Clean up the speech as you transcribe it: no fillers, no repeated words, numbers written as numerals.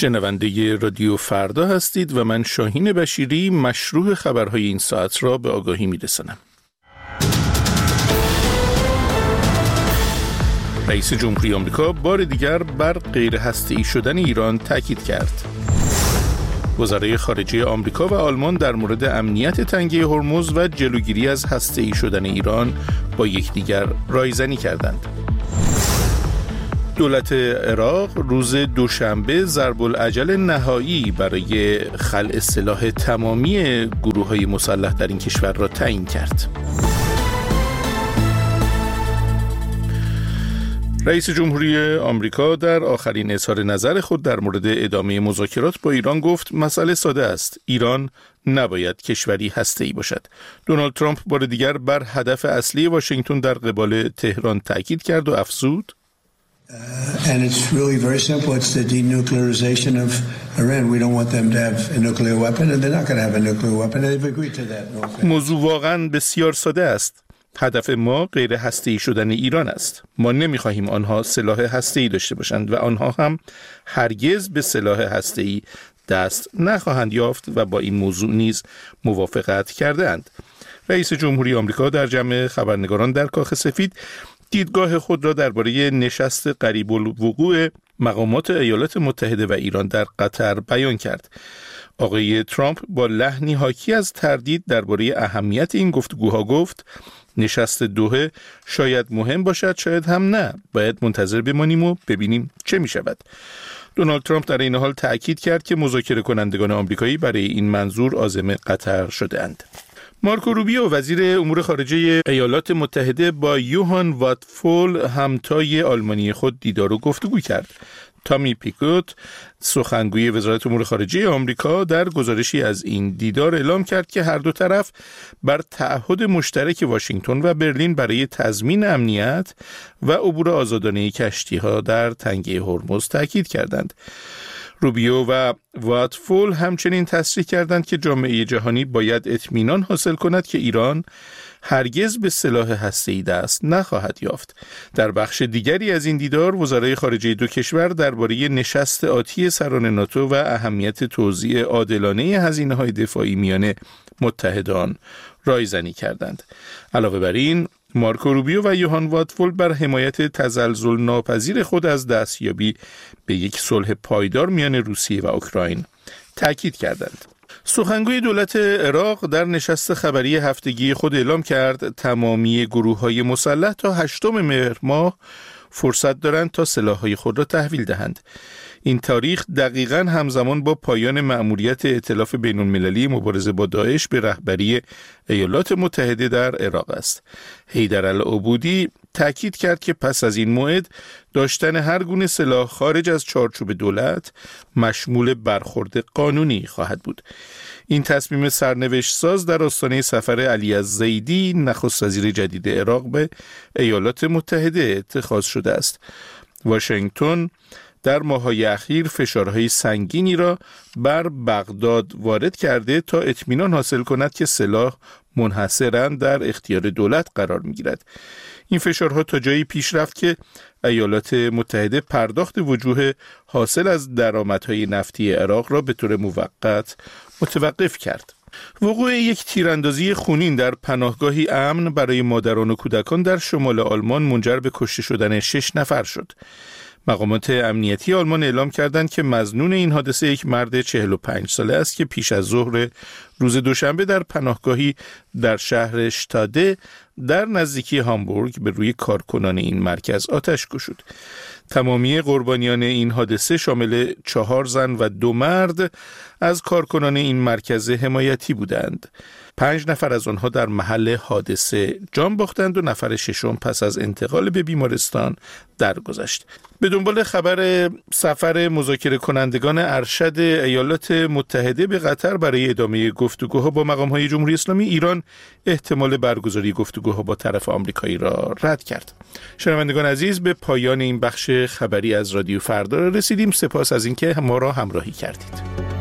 شنونده رادیو فردا هستید و من شاهین بشیری مشروع خبرهای این ساعت را به آگاهی می‌رسانم. رئیس جمهوری آمریکا بار دیگر بر غیر هسته‌ای شدن ایران تاکید کرد. وزرای خارجه آمریکا و آلمان در مورد امنیت تنگه هرمز و جلوگیری از هسته‌ای شدن ایران با یکدیگر رایزنی کردند. دولت عراق روز دوشنبه ضرب العجل نهایی برای خلع سلاح تمامی گروه‌های مسلح در این کشور را تعیین کرد. رئیس جمهوری آمریکا در آخرین اظهار نظر خود در مورد ادامه مذاکرات با ایران گفت مسئله ساده است. ایران نباید کشوری هسته‌ای باشد. دونالد ترامپ بار دیگر بر هدف اصلی واشنگتن در قبال تهران تاکید کرد و افزود and it's really very simple. It's the denuclearization of Iran. We don't want them to have a nuclear weapon and they're not going to have a nuclear weapon. They've agreed to that. موضوع واقعا بسیار ساده است. هدف ما غیر هسته‌ای شدن ایران است. ما نمی‌خواهیم آنها سلاح هسته‌ای داشته باشند و آنها هم هرگز به سلاح هسته‌ای دست نخواهند یافت و با این موضوع نیز موافقت کردند. رئیس جمهوری آمریکا در جمع خبرنگاران در کاخ سفید دیدگاه خود را درباره نشست قریب الوقوع مقامات ایالات متحده و ایران در قطر بیان کرد. آقای ترامپ با لحنی حاکی از تردید درباره اهمیت این گفتگوها گفت نشست دوحه شاید مهم باشد، شاید هم نه. باید منتظر بمانیم و ببینیم چه می شود. دونالد ترامپ در این حال تأکید کرد که مذاکره کنندگان آمریکایی برای این منظور عازم قطر شده‌اند. مارکو روبیو وزیر امور خارجه ایالات متحده با یوهان واتفول همتای آلمانی خود دیدار و گفتگو کرد. تامی پیکوت سخنگوی وزارت امور خارجه آمریکا در گزارشی از این دیدار اعلام کرد که هر دو طرف بر تعهد مشترک واشنگتن و برلین برای تضمین امنیت و عبور آزادانه کشتی‌ها در تنگه هرمز تاکید کردند. روبیو و واتفول همچنین تصریح کردند که جامعه جهانی باید اطمینان حاصل کند که ایران هرگز به سلاح هسته‌ای دست نخواهد یافت. در بخش دیگری از این دیدار وزرای خارجه دو کشور درباره نشست آتی سران ناتو و اهمیت توزیع عادلانه هزینه‌های دفاعی میان متحدان رایزنی کردند. علاوه بر این مارکو روبیو و یوهان واتفول بر حمایت تزلزل ناپذیر خود از دستیابی به یک صلح پایدار میان روسیه و اوکراین تاکید کردند. سخنگوی دولت عراق در نشست خبری هفتگی خود اعلام کرد تمامی گروه‌های مسلح تا 8 مهر ماه فرصت دارند تا سلاح‌های خود را تحویل دهند. این تاریخ دقیقاً همزمان با پایان مأموریت ائتلاف بین‌المللی مبارزه با داعش به رهبری ایالات متحده در عراق است. حیدرالعبودی تأکید کرد که پس از این موعد داشتن هر گونه سلاح خارج از چارچوب دولت مشمول برخورد قانونی خواهد بود. این تصمیم سرنوشت ساز در آستانه سفر علی الزیدی نخست وزیر جدید عراق به ایالات متحده اتخاذ شده است. واشنگتن در ماه‌های اخیر فشارهای سنگینی را بر بغداد وارد کرده تا اطمینان حاصل کند که سلاح منحصراً در اختیار دولت قرار می‌گیرد. این فشارها تا جایی پیش رفت که ایالات متحده پرداخت وجوه حاصل از درآمدهای نفتی عراق را به طور موقت متوقف کرد. وقوع یک تیراندازی خونین در پناهگاهی امن برای مادران و کودکان در شمال آلمان منجر به کشته شدن 6 نفر شد. مقامات امنیتی آلمان اعلام کردند که مظنون این حادثه یک مرد 45 ساله است که پیش از ظهر روز دوشنبه در پناهگاهی در شهر شتاده در نزدیکی هامبورگ به روی کارکنان این مرکز آتش گشود. تمامی قربانیان این حادثه شامل 4 زن و 2 مرد از کارکنان این مرکز حمایتی بودند. 5 نفر از آنها در محل حادثه جان باختند و نفر 6 پس از انتقال به بیمارستان درگذشت. به دنبال خبر سفر مذاکره کنندگان ارشد ایالات متحده به قطر برای ادامه گفتگوها با مقام‌های جمهوری اسلامی، ایران احتمال برگزاری گفتگوها با طرف آمریکایی را رد کرد. شنوندگان عزیز، به پایان این بخش خبری از رادیو فردا رسیدیم. سپاس از اینکه ما را همراهی کردید.